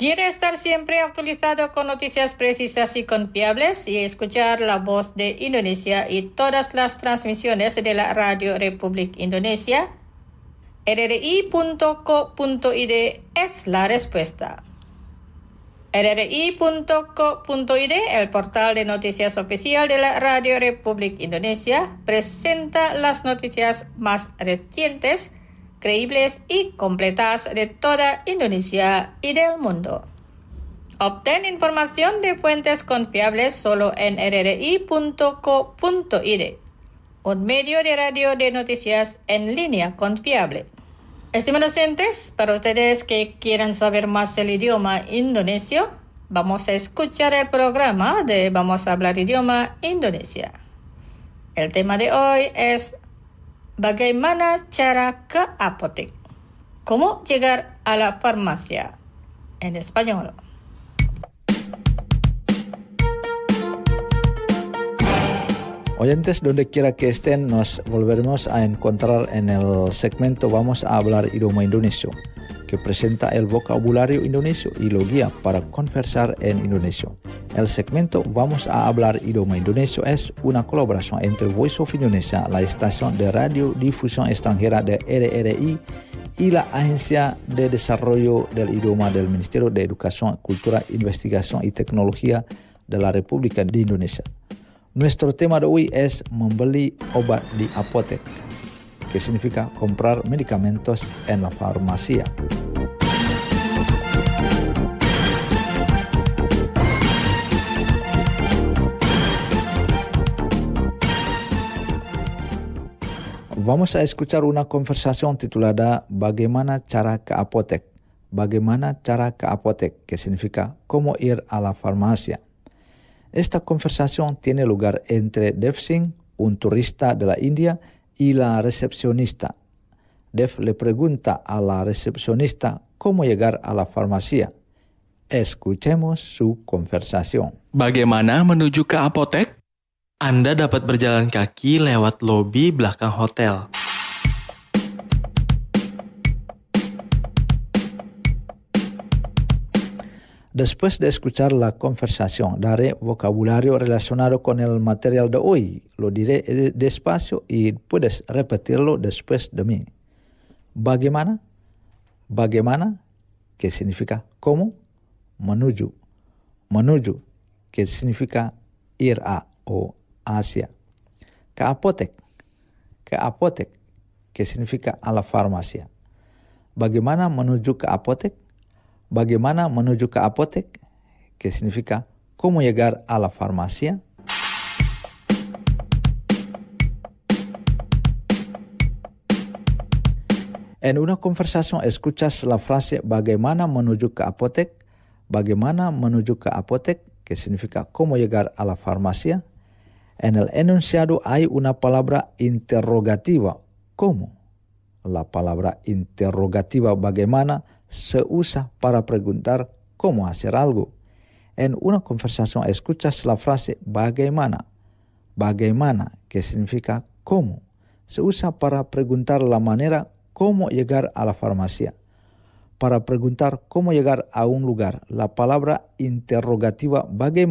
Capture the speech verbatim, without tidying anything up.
Quiere estar siempre actualizado con noticias precisas y confiables y escuchar la voz de Indonesia y todas las transmisiones de la Radio Republik Indonesia. R R I punto co punto I D es la respuesta. R R I punto co punto I D, el portal de noticias oficial de la Radio Republik Indonesia, presenta las noticias más recientes, creíbles y completas de toda Indonesia y del mundo. Obtén información de fuentes confiables solo en R R I punto co punto I D, un medio de radio de noticias en línea confiable. Estimados oyentes, para ustedes que quieran saber más del idioma indonesio, vamos a escuchar el programa de Vamos a hablar idioma Indonesia. El tema de hoy es bagaimana cara ke apotek. ¿Cómo llegar a la farmacia? En español. Oyentes, donde quiera que estén, nos volveremos a encontrar en el segmento Vamos a hablar idioma indonesio, que presenta el vocabulario indonesio y lo guía para conversar en indonesio. El segmento Vamos a hablar idioma indonesio es una colaboración entre Voice of Indonesia, la estación de radiodifusión extranjera de R R I, y la Agencia de Desarrollo del Idioma del Ministerio de Educación, Cultura, Investigación y Tecnología de la República de Indonesia. Nuestro tema de hoy es membeli obat di apotek, que significa comprar medicamentos en la farmacia. Vamos a escuchar una conversación titulada Bagaimana cara ke apotek. Bagaimana cara ke apotek, que significa cómo ir a la farmacia. Esta conversación tiene lugar entre Dev Singh, un turista de la India, y la recepcionista. Dev le pregunta a la recepcionista cómo llegar a la farmacia. Escuchemos su conversación. Bagaimana menuju ke apotek? Anda dapat berjalan kaki lewat lobi belakang hotel. Después de escuchar la conversación, daré vocabulario relacionado con el material de hoy. Lo diré despacio y puedes repetirlo después de mí. Bagaimana, bagaimana, que significa cómo, menuju, menuju, que significa ir a o hacia. Ke apotek, ke apotek, que significa a la farmacia. Bagaimana menuju ke apotek? Bagaimana menuju ke apotek, que significa cómo llegar a la farmacia. En una conversación escuchas la frase bagaimana menuju ke apotek, bagaimana menuju ke apotek, que significa cómo llegar a la farmacia. En el enunciado hay una palabra interrogativa, ¿cómo? La palabra interrogativa bagaimana se usa para preguntar cómo hacer algo. En una conversación escuchas la frase bagaimana. Bagaimana, que significa cómo, se usa para preguntar la manera cómo llegar a la farmacia. Para preguntar cómo llegar a un lugar, la palabra interrogativa bagaimana